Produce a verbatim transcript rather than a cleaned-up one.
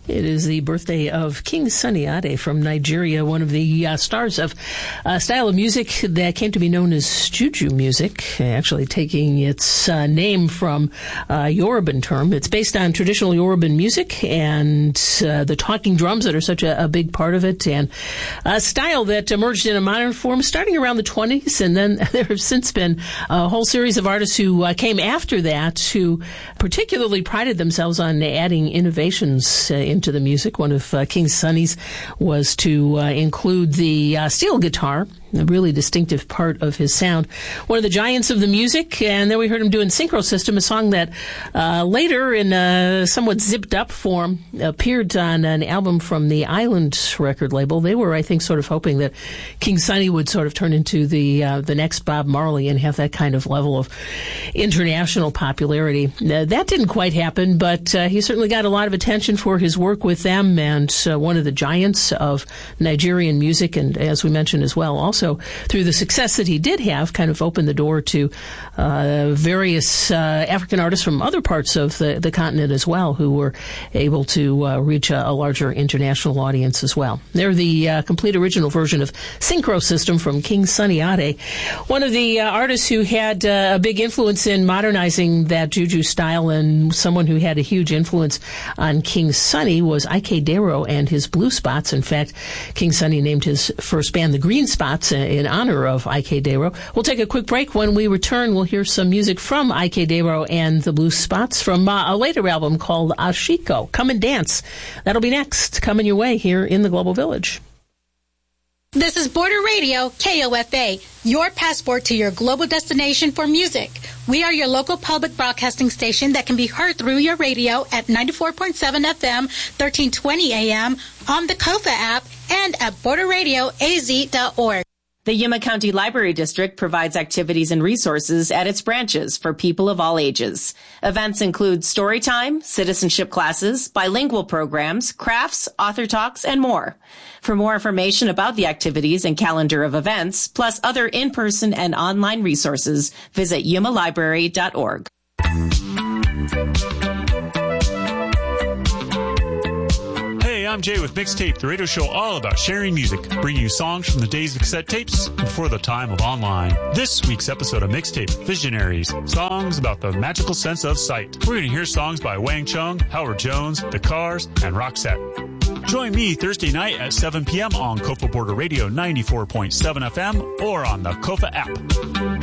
It is the birthday of King Sunny Ade from Nigeria, one of the uh, stars of a style of music that came to be known as Juju music, actually taking its uh, name from a Yoruban term. It's based on traditional Yoruban music and uh, the talking drums that are such a, a big part of it, and a style that emerged in a modern form starting around the twenties, and then there have since been a whole series of artists who uh, came after that who particularly prided themselves on adding innovations uh, in to the music. One of uh, King Sunny's was to uh, include the uh, steel guitar, a really distinctive part of his sound. One of the giants of the music, and then we heard him doing Synchro System, a song that uh, later in a somewhat zipped up form appeared on an album from the Island record label. They were, I think, sort of hoping that King Sunny would sort of turn into the uh, the next Bob Marley and have that kind of level of international popularity. Uh, that didn't quite happen, but uh, he certainly got a lot of attention for his work with them, and uh, one of the giants of Nigerian music, and as we mentioned as well, also through the success that he did have, kind of opened the door to uh, various uh, African artists from other parts of the, the continent as well, who were able to uh, reach a, a larger international audience as well. They're the uh, complete original version of Synchro System from King Sunny Ade, one of the uh, artists who had uh, a big influence in modernizing that Juju style, and someone who had a huge influence on King Sunny was Ike Darrow and his Blue Spots. In fact, King Sunny named his first band the Green Spots in honor of Ike Darrow. We'll take a quick break. When we return, we'll hear some music from Ike Darrow and the Blue Spots from uh, a later album called Ashiko. Come and Dance. That'll be next, coming your way here in the Global Village. This is Border Radio, K O F A, your passport to your global destination for music. We are your local public broadcasting station that can be heard through your radio at ninety-four point seven F M, thirteen twenty A M, on the Kofa app, and at border radio a z dot org. The Yuma County Library District provides activities and resources at its branches for people of all ages. Events include story time, citizenship classes, bilingual programs, crafts, author talks, and more. For more information about the activities and calendar of events, plus other in-person and online resources, visit yuma library dot org. I'm Jay with Mixtape, the radio show all about sharing music, bringing you songs from the days of cassette tapes before the time of online. This week's episode of Mixtape, Visionaries, songs about the magical sense of sight. We're going to hear songs by Wang Chung, Howard Jones, The Cars, and Roxette. Join me Thursday night at seven p.m. on Kofa Border Radio ninety-four point seven F M or on the Kofa app.